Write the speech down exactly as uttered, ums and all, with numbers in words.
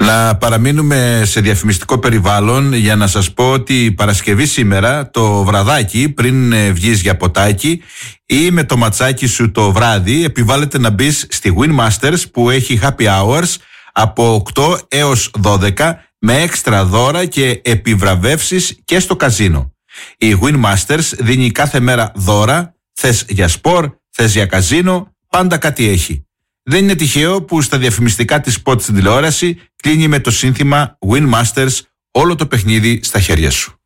Να παραμείνουμε σε διαφημιστικό περιβάλλον για να σας πω ότι Παρασκευή σήμερα το βραδάκι πριν βγεις για ποτάκι ή με το ματσάκι σου το βράδυ επιβάλλεται να μπεις στη Winmasters που έχει happy hours από οκτώ έως δώδεκα με έξτρα δώρα και επιβραβεύσεις και στο καζίνο. Η Winmasters δίνει κάθε μέρα δώρα, θες για σπορ, θες για καζίνο, πάντα κάτι έχει. Δεν είναι τυχαίο που στα διαφημιστικά της σποτ στην τηλεόραση κλείνει με το σύνθημα Winmasters, όλο το παιχνίδι στα χέρια σου.